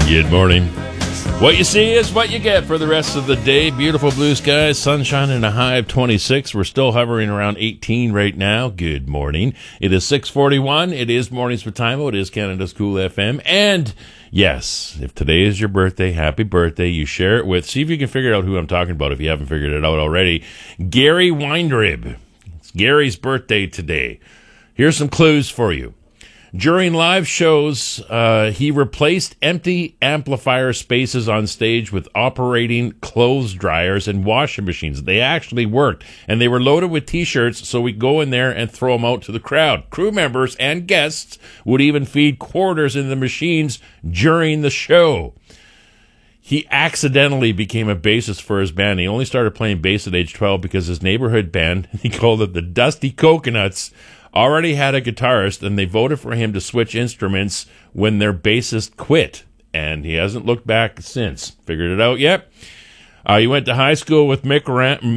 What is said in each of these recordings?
Good morning. What you see is what you get for the rest of the day. Beautiful blue skies, sunshine, and a high of 26. We're still hovering around 18 right now. Good morning. It is 6:41. It is Mornings with Timo. It is Canada's Cool FM. And yes, if today is your birthday, happy birthday. You share it with, see if you can figure out who I'm talking about if you haven't figured it out already. Gary Weinrib. It's Gary's birthday today. Here's some clues for you. During live shows, he replaced empty amplifier spaces on stage with operating clothes dryers and washing machines. They actually worked, and they were loaded with T-shirts, so we'd go in there and throw them out to the crowd. Crew members and guests would even feed quarters in the machines during the show. He accidentally became a bassist for his band. He only started playing bass at age 12 because his neighborhood band, he called it the Dusty Coconuts, already had a guitarist, and they voted for him to switch instruments when their bassist quit. And he hasn't looked back since. Figured it out yet? He went to high school with Rick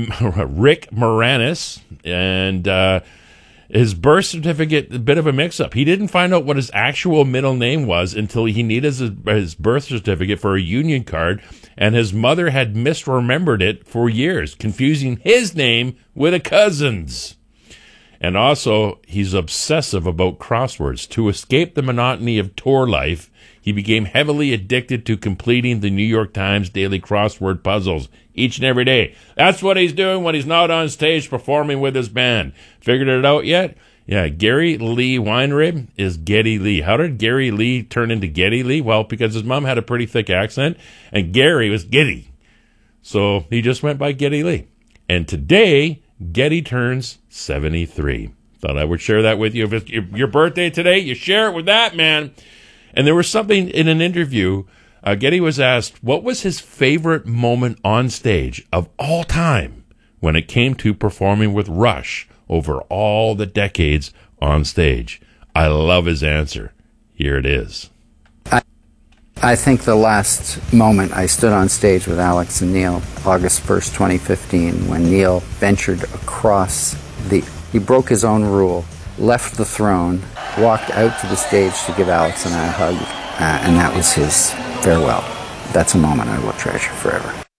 Moranis, and his birth certificate, a bit of a mix-up. He didn't find out what his actual middle name was until he needed his birth certificate for a union card, and his mother had misremembered it for years, confusing his name with a cousin's. And also, he's obsessive about crosswords. To escape the monotony of tour life, he became heavily addicted to completing the New York Times daily crossword puzzles each and every day. That's what he's doing when he's not on stage performing with his band. Figured it out yet? Yeah, Gary Lee Weinrib is Geddy Lee. How did Gary Lee turn into Geddy Lee? Well, because his mom had a pretty thick accent, and Gary was Geddy. So he just went by Geddy Lee. And today, Geddy turns 73. Thought I would share that with you. If it's your birthday today, you share it with that man. And there was something in an interview. Geddy was asked, what was his favorite moment on stage of all time when it came to performing with Rush over all the decades on stage? I love his answer. Here it is. I think the last moment I stood on stage with Alex and Neil, August 1st, 2015, when Neil ventured across he broke his own rule, left the throne, walked out to the stage to give Alex and I a hug, and that was his farewell. That's a moment I will treasure forever.